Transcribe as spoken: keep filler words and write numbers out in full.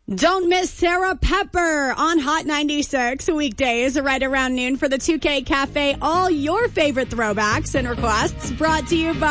Don't miss Sarah Pepper on Hot ninety-six weekdays right around noon for the two K Cafe. All your favorite throwbacks and requests brought to you by